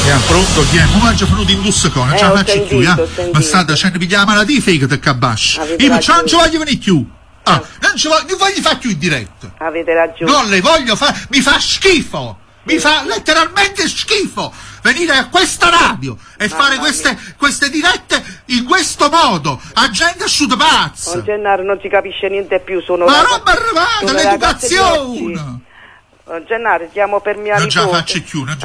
Pronto? Chi è? Come già venuto in Dussacone? Non ce la faccio più, ma sta dicendo pigliare la malattia fake te cabascia. Io non ci voglio venire più. Non ci voglio fare più in diretta. Avete ragione. Non le voglio fare, mi fa schifo. Mi fa letteralmente schifo venire a questa radio e fare queste dirette in questo modo, a gente asciutta pazza. Don Gennaro non si capisce niente più, ma non mi arrivate, l'educazione. Don Gennaro, chiamo per mia nipote. Non ce la faccio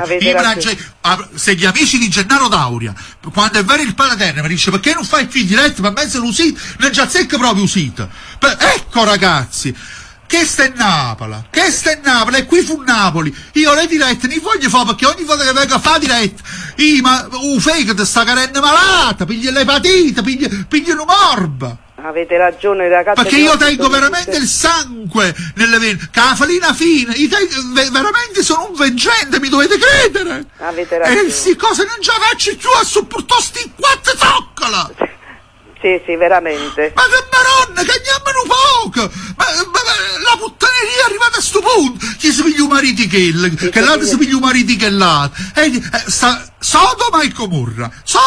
più. Se gli amici di Gennaro Dauria, quando è vero il Palaterra mi dice perché non fai più in diretta, ma mezzo l'usito, non ci azzecca proprio usito. Ecco ragazzi, che sta in Napoli, e qui fu Napoli. Io le dirette ne voglio fare perché ogni volta che vengo a fare diretta, ma fegato sta carenne malata, piglia l'epatite, piglia un morbo. Avete ragione ragazzi. Perché io tengo veramente il sangue nelle vene, che la falina fine, veramente sono un veggente, mi dovete credere. Avete ragione. E queste cose non ce la faccio più a sopportare sti quattro zoccola. Sì, veramente. Ma che maronna, cagniamolo poco! Ma la puttaneria è arrivata a sto punto! Chi si piglia un marito che l'altro si piglia un marito che l'altro. Sodoma e Gomorra!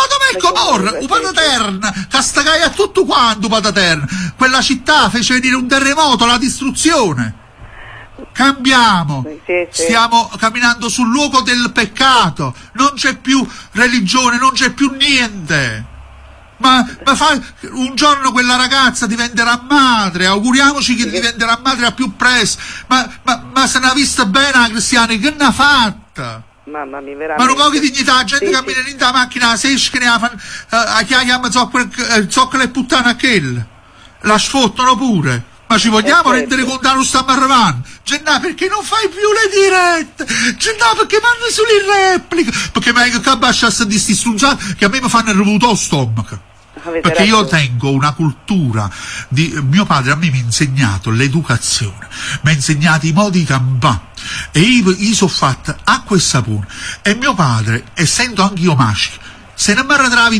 Un Pataterna! Castagai a tutto quanto Pataterna! Quella città fece venire un terremoto, la distruzione! Cambiamo! Stiamo camminando sul luogo del peccato! Non c'è più religione, non c'è più niente! Ma un giorno quella ragazza diventerà madre, auguriamoci che diventerà madre a più presto, ma se ne ha vista bene la Cristiana, che ne ha fatta? Mamma mia, veramente. Ma non pochi dignità, la gente cammina in la macchina, se esce ne a chiama zoccola e puttana a quella, la sfottano pure. Ma ci vogliamo rendere conto che non stiamo arrivando? Gennà, perché non fai più le dirette? Gennà, perché vanno sulle repliche? Perché meglio che abbasciasse di sti strunzati che a me mi fanno il revuto allo stomaco. Perché io tengo una cultura mio padre a me mi ha insegnato l'educazione, mi ha insegnato i modi di campare e io sono fatta acqua e sapone e mio padre, essendo anche io maschio, se non mi arretravi